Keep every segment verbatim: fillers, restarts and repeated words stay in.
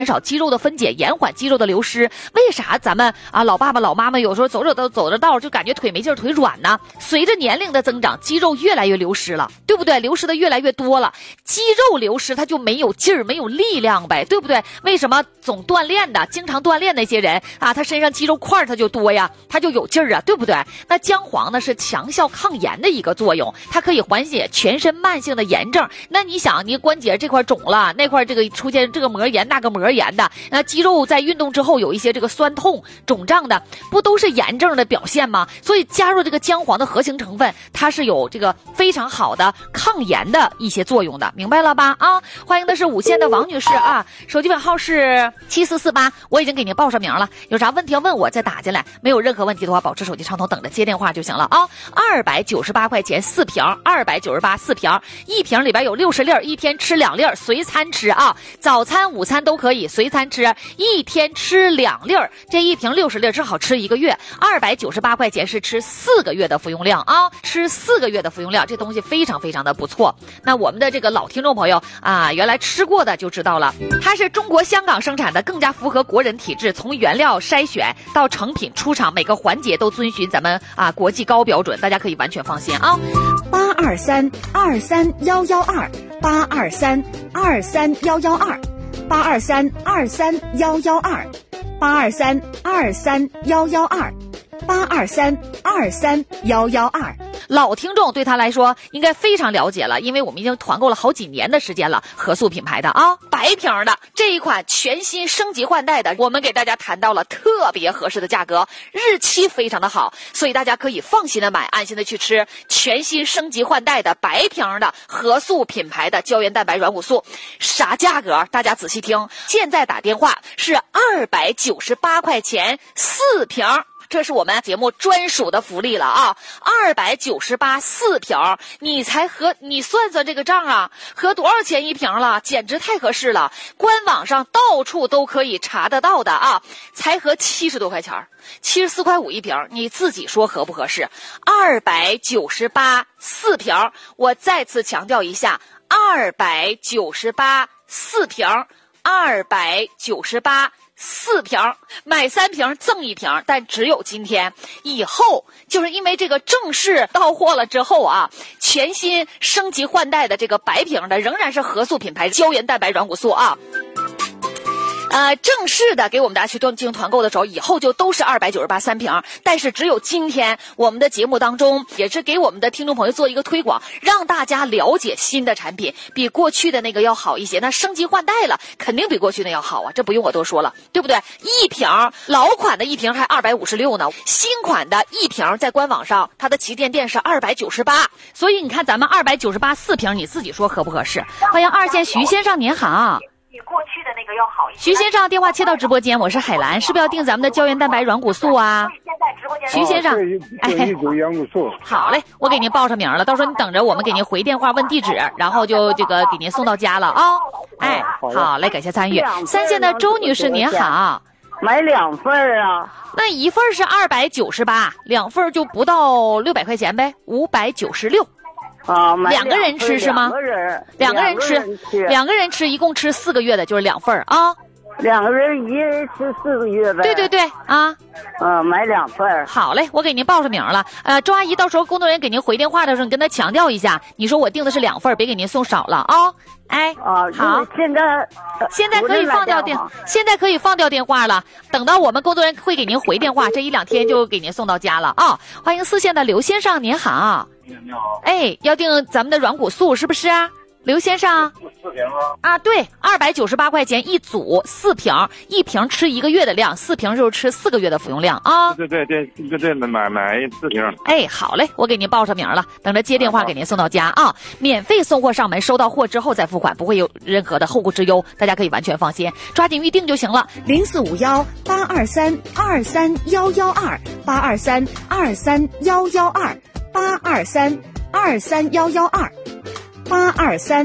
减少肌肉的分解，延缓肌肉的流失。为啥咱们啊老爸爸老妈妈有时候走着走走着道就感觉腿没劲儿腿软呢？随着年龄的增长，肌肉越来越流失了，对不对？流失的越来越多了，肌肉流失它就没有劲儿没有力量呗，对不对？为什么总锻炼的经常锻炼那些人啊，他身上肌肉块他就多呀，他就有劲儿啊，对不对？那姜黄呢是强效抗炎的一个作用，它可以缓解全身慢性的炎症。那你想你关节这块肿了，那块这个出现这个膜炎那个膜炎的，那肌肉在运动之后有一些这个酸痛肿胀的，不都是炎症的表现吗？所以加入这个姜黄的核心成分，它是有这个非常好的抗炎的一些作用的，明白了吧？啊，欢迎的是五线的王女士啊，手机尾号是七四四八，我已经给您报上名了，有啥问题要问我再打进来，没有任何问题的话保持手机畅通等着接电话就行了啊。二百九十八块钱四瓶，二百九十八四瓶，一瓶里边有六十粒，一天吃两粒，随餐吃啊，早餐午餐都可以随餐吃，一天吃两粒，这一瓶六十粒正好吃一个月，二百九十八块钱是吃四个月的服用量啊，吃四个月的服用量，这东西非常非常的不错。那我们的这个老听众朋友啊，原来吃过的就知道了，它是中国香港生产的，更加符合国人体质，从原料筛选到成品出厂，每个环节都遵循咱们啊国际高标准，大家可以完全放心啊。 八二三二三幺幺二，八二三二三幺幺二，八二三二三幺幺二，八二三二三幺幺二，八二三二三幺幺二。 老听众对他来说应该非常了解了，因为我们已经团购了好几年的时间了，合素品牌的啊，白瓶的这一款全新升级换代的，我们给大家谈到了特别合适的价格，日期非常的好，所以大家可以放心的买，安心的去吃全新升级换代的白瓶的合素品牌的胶原蛋白软骨素。啥价格？大家仔细听，现在打电话是二百九十八块钱四瓶，这是我们节目专属的福利了啊！二百九十八四瓶，你才合，你算算这个账啊，合多少钱一瓶了？简直太合适了！官网上到处都可以查得到的啊，才合七十多块钱，七十四块五一瓶，你自己说合不合适？二百九十八四瓶，我再次强调一下，二百九十八四瓶，二百九十八。四瓶买三瓶赠一瓶，但只有今天，以后就是因为这个正式到货了之后啊，全新升级换代的这个白瓶的仍然是合素品牌胶原蛋白软骨素啊。呃，正式的给我们大家去进行团购的时候，以后就都是二百九十八三瓶，但是只有今天我们的节目当中，也是给我们的听众朋友做一个推广，让大家了解新的产品比过去的那个要好一些。那升级换代了，肯定比过去的要好啊，这不用我多说了，对不对？一瓶老款的一瓶还二百五十六呢，新款的一瓶在官网上它的旗舰店是二百九十八，所以你看咱们二百九十八四瓶，你自己说合不合适？欢迎二线徐先生，您好。 比过去的那个要好一些。 徐先生，电话切到直播间，我是海兰，是不是要订咱们的胶原蛋白软骨素啊？ 现在直播间徐先生， 哎，一组软骨素。 好嘞，我给您报上名了，到时候你等着我们给您回电话问地址，然后就这个给您送到家了啊、哦。哎，好嘞，感谢参与。三线的周女士您好， 买两份啊？ 那一份是二百九十八，两份就不到六百块钱呗，五百九十六。 啊， 两个人吃是吗？ 两个人， 两个人吃，两个人吃，一共吃四个月的，就是两份啊。 两个人一人吃四个月呗。 对对对啊， 嗯，买两份。 好嘞，我给您报上名了。呃，周阿姨，到时候工作人员给您回电话的时候，你跟他强调一下，你说我订的是两份，别给您送少了啊、哦。哎， 啊， 好， 现在现在可以放掉电，现在可以放掉电话了。等到我们工作人员会给您回电话，这一两天就给您送到家了啊、哦。欢迎四线的刘先生，您好。 你好。 哎，要订咱们的软骨素是不是啊？刘先生， 四瓶吗？ 啊，对，二百九十八块钱一组，四瓶，一瓶吃一个月的量，四瓶就是吃四个月的服用量啊。 对对对对对，买买四瓶。 哎，好嘞，我给您报上名了，等着接电话给您送到家啊，免费送货上门，收到货之后再付款，不会有任何的后顾之忧，大家可以完全放心，抓紧预定就行了。 零四五幺八二三二三幺幺二八二三二三幺幺二八二三二三幺幺二八二三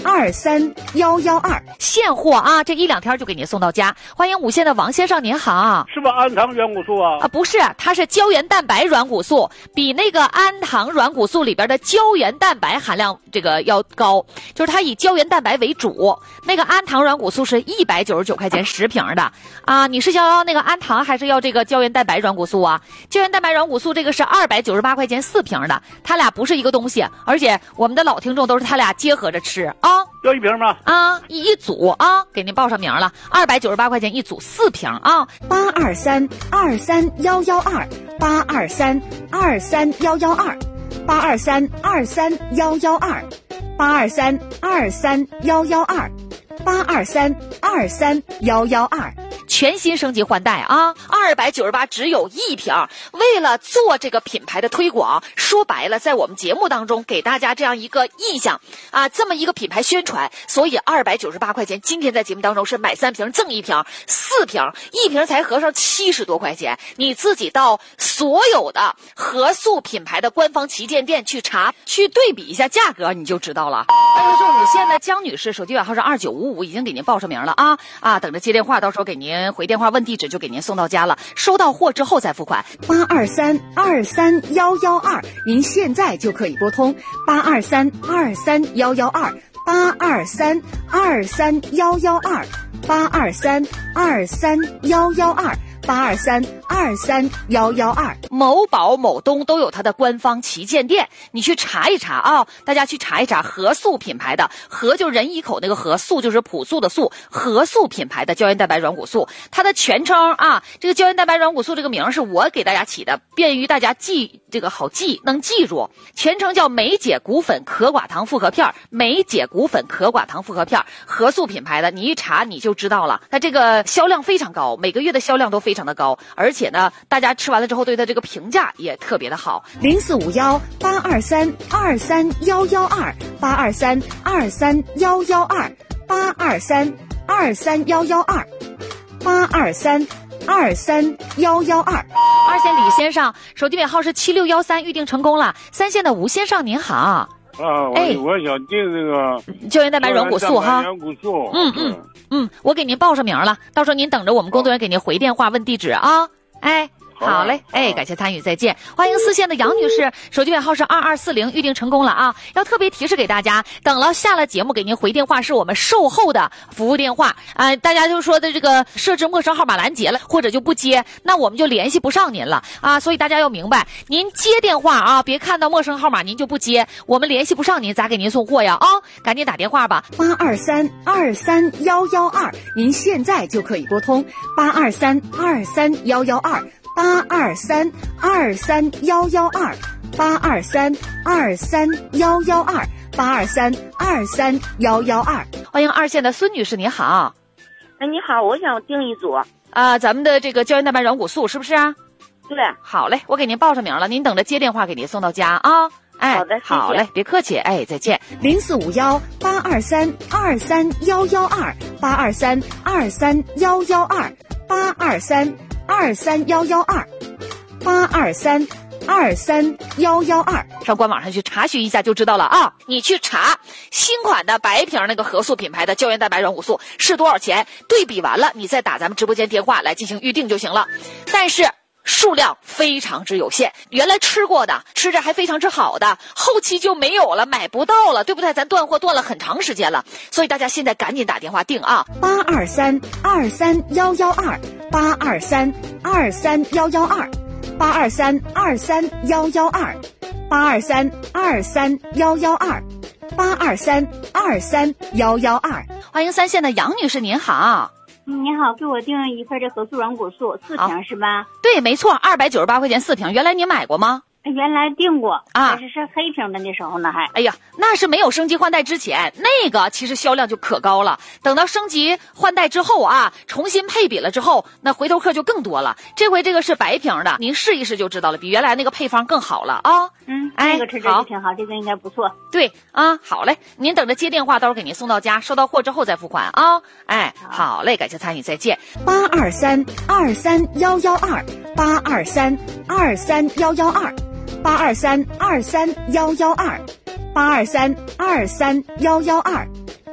二三幺幺二， 现货啊，这一两天就给您送到家。欢迎五线的王先生，您好。 是不是安糖软骨素啊？ 啊，不是，它是胶原蛋白软骨素，比那个安糖软骨素里边的胶原蛋白含量这个要高，就是它以胶原蛋白为主。那个安糖软骨素是一百九十九块钱十瓶的啊，你是要那个安糖还是要这个胶原蛋白软骨素啊？胶原蛋白软骨素这个是二百九十八块钱四瓶的，它俩不是一个东西，而且我们的老听众都是它俩结合着吃啊。 要一瓶吗？ 啊，一一组啊，给您报上名了，二百九十八块钱一组四瓶啊。 八二三二三幺幺二，八二三二三幺幺二，八二三二三幺幺二，八二三二三幺幺二，八二三二三幺幺二。 全新升级换代啊，二百九十八只有一瓶。为了做这个品牌的推广，说白了，在我们节目当中给大家这样一个印象啊，这么一个品牌宣传，所以二百九十八块钱，今天在节目当中是买三瓶赠一瓶，四瓶，一瓶才合上七十多块钱。你自己到所有的合素品牌的官方旗舰店去查，去对比一下价格，你就知道了。那就是五线的江女士，手机尾号是二九五五，已经给您报上名了啊啊，等着接电话，到时候给您回电话问地址，就给您送到家了。收到货之后再付款。 八二三二三幺幺二，您现在就可以拨通八二三二三幺幺二，八二三二三幺幺二，八二三二三幺幺二。八二三二三幺幺二， 某宝、某东都有它的官方旗舰店，你去查一查啊！大家去查一查合素品牌的，合就人一口那个合，素就是朴素的素，合素品牌的胶原蛋白软骨素，它的全称啊，这个胶原蛋白软骨素这个名是我给大家起的，便于大家记，这个好记，能记住。全称叫美解骨粉可寡糖复合片，美解骨粉可寡糖复合片，合素品牌的，你一查你就知道了。它这个销量非常高，每个月的销量都非常的高，而且呢，大家吃完了之后对它这个评价也特别的好。 零四五幺八二三二三幺幺二，八二三二三幺幺二，八二三二三幺幺二，八二三二三幺幺二。 二线李先生，手机尾号是七六幺三，预定成功了。三线的吴先生您好。 啊，我、 哎、 我想订这个胶原蛋白软骨素哈。 软骨素。 嗯嗯嗯，我给您报上名了，到时候您等着我们工作人员给您回电话问地址啊。哎。好嘞，哎，感谢参与，再见。欢迎四线的杨女士，手机尾号是二二四零，预定成功了啊！要特别提示给大家，等了下了节目给您回电话是我们售后的服务电话啊、呃，大家就说的这个设置陌生号码拦截了，或者就不接，那我们就联系不上您了啊！所以大家要明白，您接电话啊，别看到陌生号码您就不接，我们联系不上您咋给您送货呀？啊，赶紧打电话吧。 八二三二三幺幺二，您现在就可以拨通八二三二三幺幺二。八二三二三幺幺二，八二三二三幺幺二，八二三二三幺幺二。 欢迎二线的孙女士，你好。 哎，你好，我想订一组。 啊，咱们的这个胶原蛋白软骨素是不是啊？ 对。 好嘞，我给您报上名了，您等着接电话给您送到家啊。哎， 好的，谢谢。 好嘞，别客气，哎，再见。 零四五幺八二三二三幺幺二，八二三二三幺幺二，八二三二三幺幺二，八二三二三幺幺二。 上官网上去查询一下就知道了啊！你去查新款的白瓶那个合素品牌的胶原蛋白软骨素是多少钱，对比完了你再打咱们直播间电话来进行预定就行了。但是数量非常之有限，原来吃过的吃着还非常之好的，后期就没有了，买不到了，对不对？咱断货断了很长时间了，所以大家现在赶紧打电话订啊！ 八二三二三幺幺二，八二三二三幺幺二，八二三二三幺幺二，八二三二三幺幺二，八二三二三幺幺二。 欢迎三线的杨女士，您好。 嗯，你好，给我订一份这合素软骨素四瓶是吧？ 对，没错，二百九十八块钱四瓶。原来您买过吗？ 原来订过啊， 但是是黑瓶的那时候呢还。 哎呀，那是没有升级换代之前，那个其实销量就可高了。等到升级换代之后啊，重新配比了之后，那回头客就更多了。这回这个是白瓶的，您试一试就知道了，比原来那个配方更好了啊。 嗯， 哎， 这个吃着就挺好，这个应该不错。 对啊，好嘞，您等着接电话，到时候给您送到家，收到货之后再付款啊。哎，好嘞，感谢参与，再见。 八二三二三幺幺二，八二三二三幺幺二。八二三二三幺幺二，八二三二三幺幺二，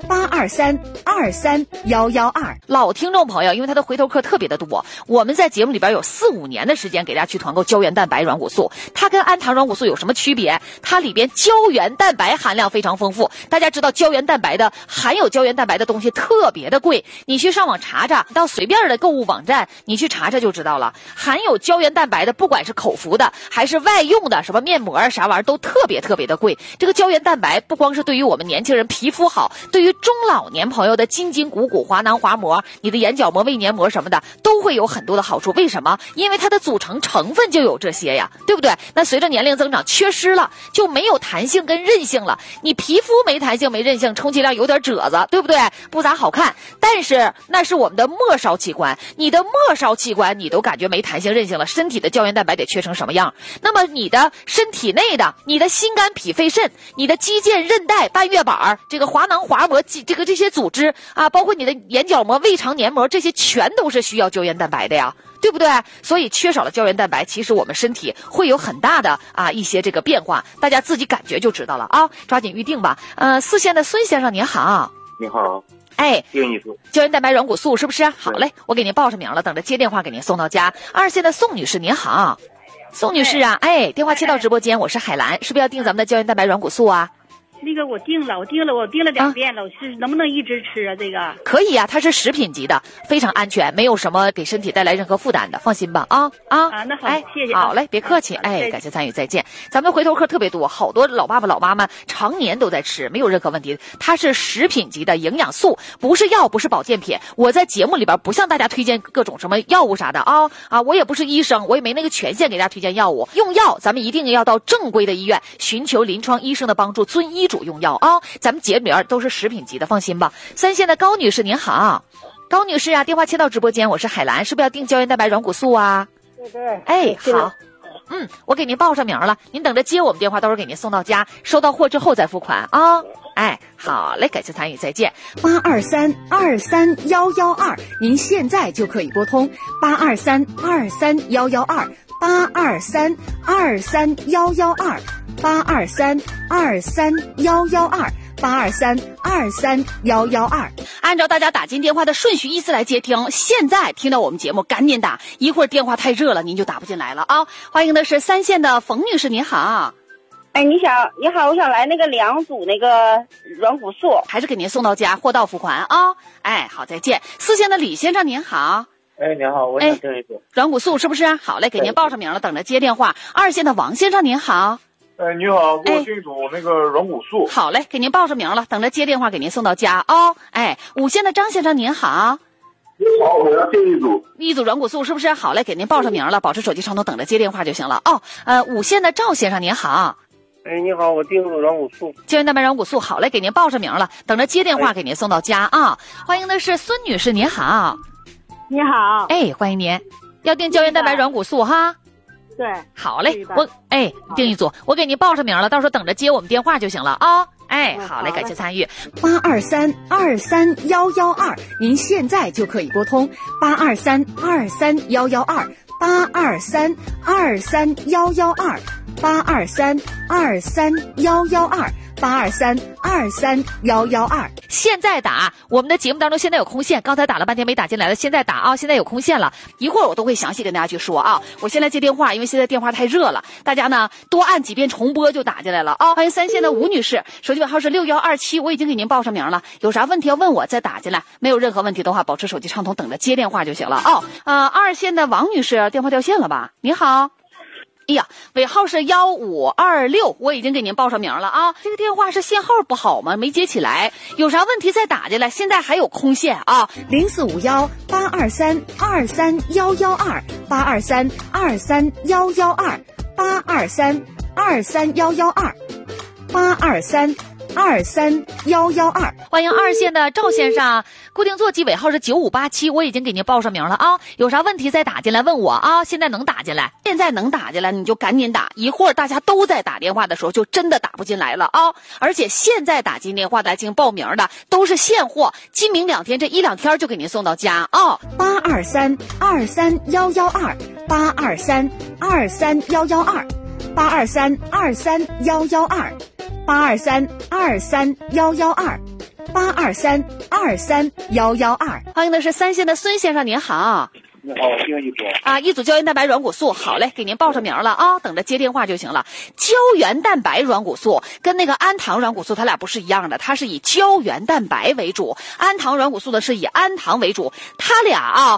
八二三二三幺幺二。 老听众朋友，因为他的回头客特别的多，我们在节目里边有四五年的时间给大家去团购胶原蛋白软骨素。它跟氨糖软骨素有什么区别？它里边胶原蛋白含量非常丰富。大家知道胶原蛋白的含有胶原蛋白的东西特别的贵，你去上网查查，到随便的购物网站你去查查就知道了。含有胶原蛋白的，不管是口服的还是外用的，什么面膜啥玩意儿都特别特别的贵。这个胶原蛋白不光是对于我们年轻人皮肤好，对于中老年朋友的筋筋骨骨、滑囊滑膜、你的眼角膜、胃黏膜什么的都会有很多的好处。为什么？因为它的组成成分就有这些呀，对不对？那随着年龄增长缺失了，就没有弹性跟韧性了。你皮肤没弹性没韧性，充其量有点褶子，对不对？不咋好看。但是那是我们的末梢器官，你的末梢器官你都感觉没弹性韧性了，身体的胶原蛋白得缺成什么样？那么你的身体内的，你的心肝脾肺肾，你的肌腱韧带半月板，这个滑囊滑膜，这个这些组织啊，包括你的眼角膜、胃肠黏膜，这些全都是需要胶原蛋白的呀，对不对？所以缺少了胶原蛋白，其实我们身体会有很大的啊一些这个变化，大家自己感觉就知道了啊，抓紧预定吧。呃，四线的孙先生您好。 你好。 哎， 定一组胶原蛋白软骨素是不是？好嘞，我给您报上名了，等着接电话给您送到家。二线的宋女士您好。宋女士啊，哎，电话切到直播间，我是海兰，是不是要订咱们的胶原蛋白软骨素啊？ 那个我订了，我订了，我订了两遍了，我是能不能一直吃啊？这个可以啊，它是食品级的，非常安全，没有什么给身体带来任何负担的，放心吧啊啊！ 啊，那好， 哎， 谢谢， 好嘞，别客气，哎，感谢参与，再见。咱们回头客特别多，好多老爸爸老妈妈常年都在吃，没有任何问题。它是食品级的营养素，不是药，不是保健品。我在节目里边不向大家推荐各种什么药物啥的啊啊，我也不是医生，我也没那个权限给大家推荐药物。用药咱们一定要到正规的医院，寻求临床医生的帮助，遵医嘱用药啊。咱们节目里都是食品级的，放心吧。三线的高女士您好。高女士啊，电话切到直播间，我是海兰，是不是要订胶原蛋白软骨素啊？ 对对。 哎，好。嗯，我给您报上名了，您等着接我们电话，到时候给您送到家，收到货之后再付款啊。哎，好嘞，感谢参与，再见。 八二三二三幺幺二，您现在就可以拨通八二三二三幺幺二，八二三二三幺幺二，八二三二三幺幺二，八二三二三幺幺二。 按照大家打进电话的顺序依次来接听，现在听到我们节目赶紧打，一会儿电话太热了您就打不进来了啊。欢迎的是三线的冯女士，您好。 哎，你想你好，我想来那个两组那个软骨素， 还是给您送到家，货到付款啊。哎，好，再见。四线的李先生您好。 哎，您好，我想听一组软骨素是不是？好嘞，给您报上名了，等着接电话。二线的王先生您好。 哎，你好，给我订一组那个软骨素。 好嘞，给您报上名了，等着接电话给您送到家哦。哎，五线的张先生您好。 好，我要订一组。 一组软骨素是不是？好嘞，给您报上名了，保持手机畅通，等着接电话就行了哦。呃，五线的赵先生您好。 哎，你好，我订一组软骨素。 胶原蛋白软骨素，好嘞，给您报上名了，等着接电话给您送到家啊。欢迎的是孙女士您好。 你好。 哎，欢迎您，要订胶原蛋白软骨素哈。 对， 好嘞，我哎订一组，我给您报上名了，到时候等着接我们电话就行了啊。哎，好嘞，感谢参与。 八二三二三幺幺二，您现在就可以拨通八二三二三幺幺二，八二三二三幺幺二，八二三二三幺幺二，八二三二三幺幺二。 现在打，我们的节目当中现在有空线，刚才打了半天没打进来了，现在打啊，现在有空线了，一会儿我都会详细跟大家去说啊。我现在接电话，因为现在电话太热了，大家呢多按几遍重播就打进来了啊。欢迎三线的吴女士，手机尾号是六幺二七，我已经给您报上名了，有啥问题要问我再打进来，没有任何问题的话，保持手机畅通，等着接电话就行了啊。呃，二线的王女士，电话掉线了吧？你好。哎呀，尾号是幺五二六，我已经给您报上名了啊。这个电话是信号不好吗？没接起来，有啥问题再打进来，现在还有空线啊。 零四五幺八二三二三幺幺二，八二三二三幺幺二，八二三二三幺幺二，八二三二三幺幺二。 欢迎二线的赵先生，固定座机尾号是九五八七，我已经给您报上名了啊。有啥问题再打进来问我啊。现在能打进来，现在能打进来你就赶紧打，一会儿大家都在打电话的时候就真的打不进来了啊。而且现在打进电话来进行报名的都是现货，今明两天这一两天就给您送到家啊。 八二三二三幺幺二，八二三二三幺幺二，八二三二三幺幺二，八二三二三幺幺二， 八二三二三幺幺二。 欢迎的是三线的孙先生，您好。 你好，我订一组啊，一组胶原蛋白软骨素，好嘞，给您报上名了啊，等着接电话就行了。胶原蛋白软骨素跟那个氨糖软骨素它俩不是一样的，它是以胶原蛋白为主，氨糖软骨素的是以氨糖为主，它俩啊